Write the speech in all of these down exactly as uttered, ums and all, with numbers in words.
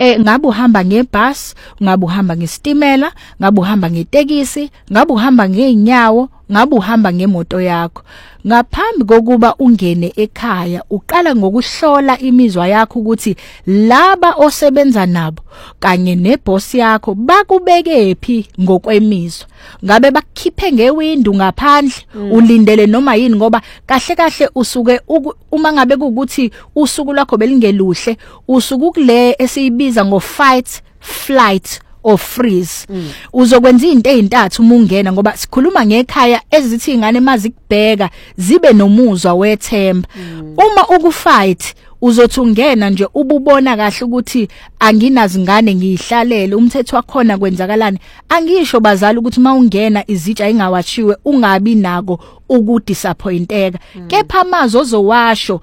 eh ngabe uhamba ngebus, ngabe uhamba ngestimela, ngabe uhamba ngetekisi, ngabe uhamba ngeenyawo, ngabe uhamba ngemoto yakho. Ngaphambi kokuba ungene ekhaya uqala ngokuhlola imizwa yakho ukuthi laba osebenza nabo kanye neboss yakho bakubekephi ngokwemizwa. Ngabe bakukhiphe ngewindow ngaphandle mm. ulindele noma yini ngoba kahle kahle usuke uma ngabe ukuthi usuku lwakho belingeluhle usuku kule esiyibiza ngo fight flight or freeze mm. uzokwenza izinto ezintathu uma ungena ngoba sikhuluma ngekhaya ezithi ingane mazikubheka zibe nomuzwa wethemba mm. uma ukufight uzothi ungena nje ububona kahle ukuthi anginazi ngane ngiyihlalele umthetho wakhona kwenzakalani angisho bazali ukuthi mawungena izitsha ingawashiwe ungabi nako ukudisappointeka mm. kepha amazo ozowasho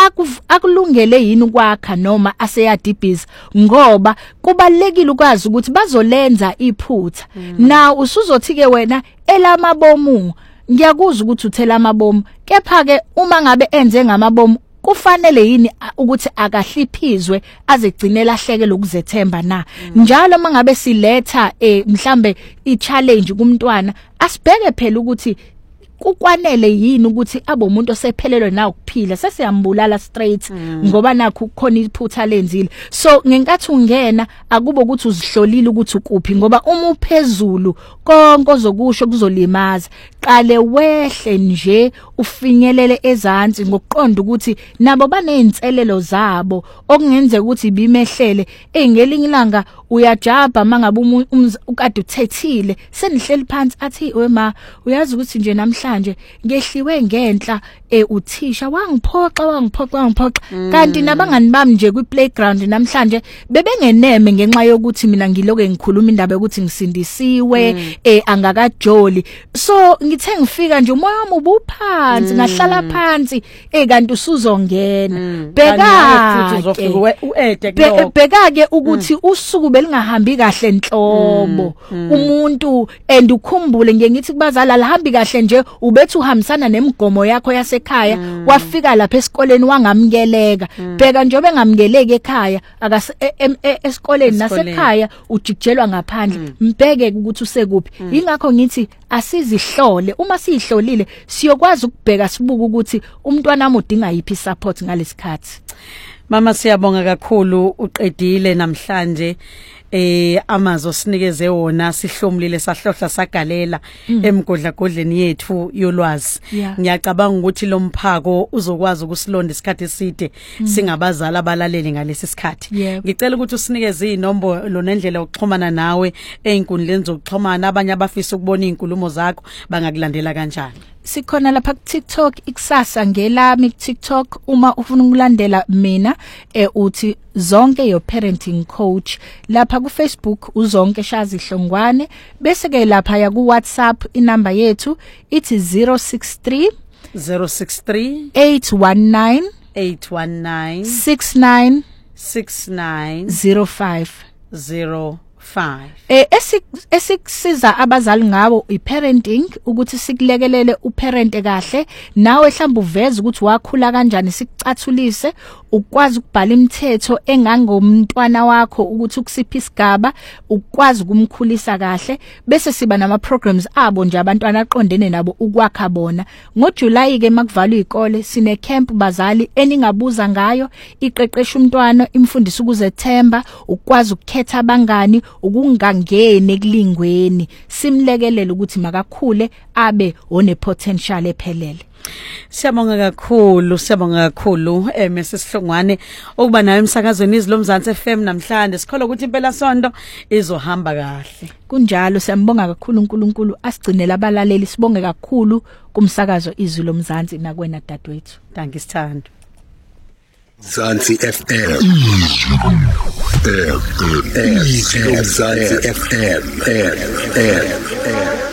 akulungele yini ukwakha noma aseyadibhiza ngoba kubalekile ukwazi ukuthi bazolenza iphutha mm. na usuzothi ke wena elamabomu ngiyakuzwa ukuthi uthela amabomu kepha ke uma ngabe enze ngamabomu kufanele yini ukuthi akahliphizwe azegcinela hleke lokuzethemba na mm. njalo mangabe siletha eh mhlambe i challenge kumntwana asibheke phela ukuthi kukwanele yini ukuthi abo umuntu osephelelwe na ukuphila sesiyambulala straight mm. ngoba nakho khona iphutha lenzile so ngenkathi ungena akubo ukuthi uzihlolile ukuthi ukuphi ngoba uma uphezulu konke ozokusho kuzolimaza qale wehle nje ufinyelele ezantsi ngokuqonda ukuthi nabo baneyinselelo zabo okungenzeka ukuthi bimehlele engelinye ilanga uyajaba mangabe ukade uthethile senihleli phansi athi wema uyazi ukuthi nje namhlanje ngehliwe ngenhla eh uthisha wangiphoxa wangiphoxa wangiphoxa mm. kanti nabangani bami nje kwi playground namhlanje bebengeneme ngenxa yokuthi mina ngiloke ngikhuluma indaba ukuthi ngisindisiwe mm. eh angakajoli so ngithe ngifika nje umoya wami ubuphansi mm. ngahlala phansi eh kanti usuzongena mm. bheka uzofika uede kuloko bheka ke ukuthi mm. usuku belingahambi kahle enhlobo mm. mm. umuntu andukhumbule ngiye ngithi kubazala lihambi kahle nje ubethu uhambisana nemigomo yakho yasekhaya mm. wafika lapha esikoleni wangamkeleka mm. bheka njobe ngamkeleke ekhaya akase esikoleni nasekhaya ujijelwa ngaphandle mm. mbheke ukuthi usekuphi mm. ingakho ngithi asizihlole uma siyihlolile siyokwazi ukubheka sibuka ukuthi umntwana wami udinga yipi support ngalesikhathi. Mama siyabonga kakhulu uqedile namhlanje eh amazo sinikeze wona sihlomlile sahlohla sagalela mm. emgodla godleni yethu yolwazi yeah. ngiyacabanga ukuthi lo mphako uzokwazi ukusilonda isikhathi eside mm. singabazali abalaleli ngalesi sikhathi yeah. ngicela ukuthi usinikeze inombolo nendlela yokuxhumana nawe einkundleni zokuxhumana abanye abafisa ukubona izinkulumo zakho bangakulandela kanjani. Sikhona lapha ku TikTok ikusasa ngelami ku TikTok uma ufuna ukulandela mina eh uthi zonke your parenting coach lapha ku Facebook uzonke Shazi Hlongwane bese ke lapha ya ku WhatsApp inamba yethu ithi zero six three zero six three eight one nine eight one nine six nine six nine zero five zero five. Eh esikusiza abazali ngawo iparenting ukuthi sikulekelele uparente kahle nawe mhlawumbe uveze ukuthi wakhula kanjani sikucathulise ukwazi ukubhala imithetho engangomntwana wakho ukuthi ukusipha isigaba ukwazi ukumkhulisa kahle bese siba nama programs abo nje abantwana aqondene nabo ukwakha bona ngoJuly ke makuvalwa izikole sine camp bazali eningabuza ngayo iqeqesha umntwana imfundisa ukuzethemba ukwazi ukukhetha abangani ukungangene ekulingweni simlekelele ukuthi makakhule abe one potential ephelele. Siyabonga kakhulu siyabonga kakhulu eh Missus Hlongwane ukuba nayo emsakazweni izilo Mzansi F M namhlanje sikholwa ukuthi impela sonto izohamba kahle kunjalo siyambonga kakhulu uNkulunkulu asigcinele abalaleli sibonge kakhulu kumsakazo izilo Mzansi nakwena dadwethu. Thank you Sithando. Mzansi F M Mzansi F M